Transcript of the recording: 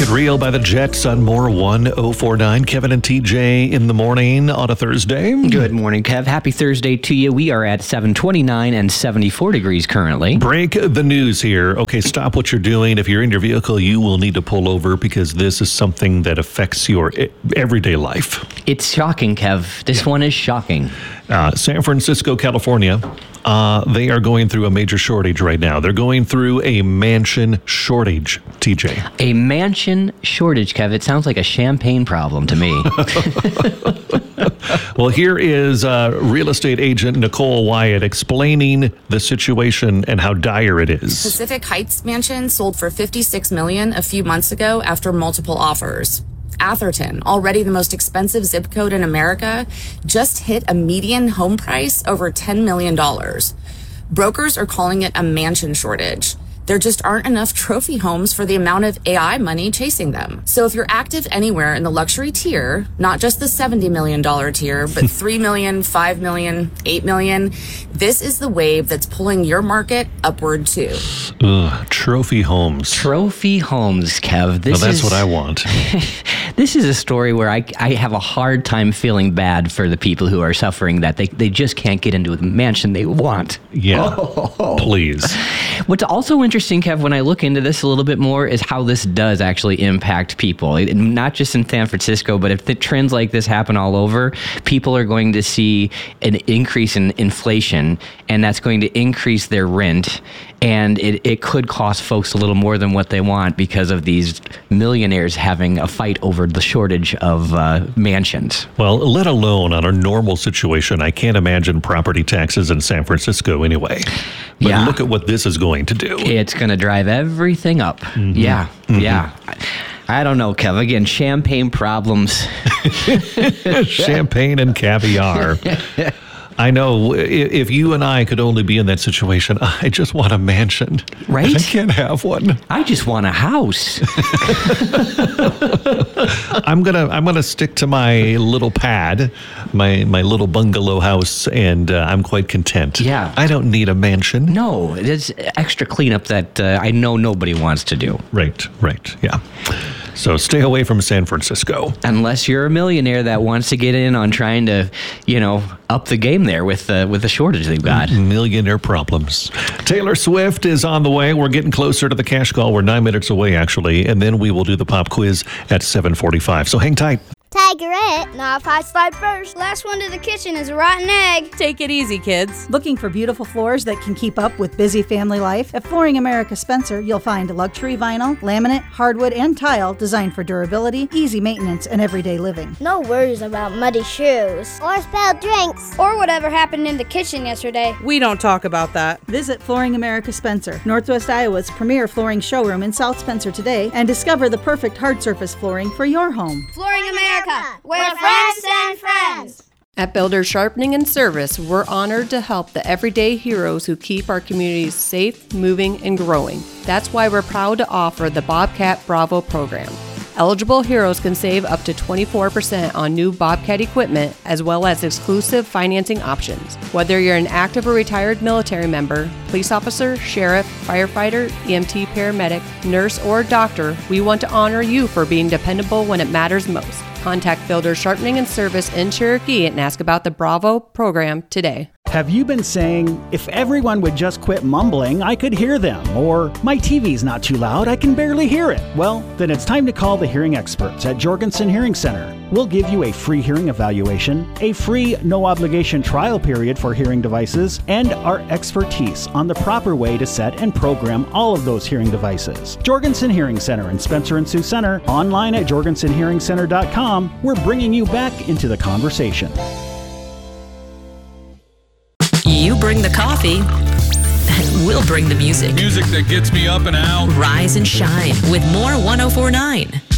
It Real by the Jets on More 1049. Kevin and TJ in the morning on a Thursday. Good morning, Kev. Happy Thursday to you. We are at 729 and 74 degrees currently. Break the news here. Okay, stop what you're doing. If you're in your vehicle, you will need to pull over because this is something that affects your everyday life. It's shocking, Kev. This one is shocking. San Francisco, California, they are going through a major shortage right now. They're going through a mansion shortage, TJ. A mansion shortage, Kev. It sounds like a champagne problem to me. Well, here is real estate agent Nicole Wyatt explaining the situation and how dire it is. Pacific Heights Mansion sold for $56 million a few months ago after multiple offers. Atherton, already the most expensive zip code in America, just hit a median home price over $10 million. Brokers are calling it a mansion shortage. There just aren't enough trophy homes for the amount of AI money chasing them. So if you're active anywhere in the luxury tier, not just the $70 million tier, but $3 million, $5 million, $8 million, this is the wave that's pulling your market upward too. Trophy homes. Trophy homes, Kev. That's what I want. This is a story where I have a hard time feeling bad for the people who are suffering that they just can't get into the mansion they want. Yeah, please. What's also interesting, Kev, when I look into this a little bit more is how this does actually impact people. Not just in San Francisco, but if the trends like this happen all over, people are going to see an increase in inflation, and that's going to increase their rent. And it could cost folks a little more than what they want because of these millionaires having a fight over the shortage of mansions. Well, let alone on a normal situation, I can't imagine property taxes in San Francisco anyway. But Yeah. look at what this is going to do. It's going to drive everything up. Yeah. I don't know, Kev. Again, champagne problems. Champagne and caviar. I know if you and I could only be in that situation, I just want a mansion. Right? I can't have one. I just want a house. I'm gonna stick to my little pad, my little bungalow house, and I'm quite content. Yeah. I don't need a mansion. No, it's extra cleanup that I know nobody wants to do. Right. Yeah. So stay away from San Francisco. Unless you're a millionaire that wants to get in on trying to, up the game there with the shortage they've got. Millionaire problems. Taylor Swift is on the way. We're getting closer to the cash call. We're 9 minutes away, actually. And then we will do the pop quiz at 7:45. So hang tight. Tigerette, not if I slide first. Last one to the kitchen is a rotten egg. Take it easy, kids. Looking for beautiful floors that can keep up with busy family life? At Flooring America Spencer, you'll find luxury vinyl, laminate, hardwood, and tile designed for durability, easy maintenance, and everyday living. No worries about muddy shoes. Or spilled drinks. Or whatever happened in the kitchen yesterday. We don't talk about that. Visit Flooring America Spencer, Northwest Iowa's premier flooring showroom in South Spencer today, and discover the perfect hard surface flooring for your home. Flooring America, where friends send friends. At Builders Sharpening and Service, we're honored to help the everyday heroes who keep our communities safe, moving, and growing. That's why we're proud to offer the Bobcat Bravo program. Eligible heroes can save up to 24% on new Bobcat equipment, as well as exclusive financing options. Whether you're an active or retired military member, police officer, sheriff, firefighter, EMT, paramedic, nurse, or doctor, we want to honor you for being dependable when it matters most. Contact Builders Sharpening and Service in Cherokee and ask about the Bravo program today. Have you been saying, if everyone would just quit mumbling, I could hear them? Or, my TV's not too loud, I can barely hear it? Well, then it's time to call the hearing experts at Jorgensen Hearing Center. We'll give you a free hearing evaluation, a free no-obligation trial period for hearing devices, and our expertise on the proper way to set and program all of those hearing devices. Jorgensen Hearing Center in Spencer and Sioux Center, online at jorgensenhearingcenter.com. We're bringing you back into the conversation. You bring the coffee, and we'll bring the music. Music that gets me up and out. Rise and shine with More 1049.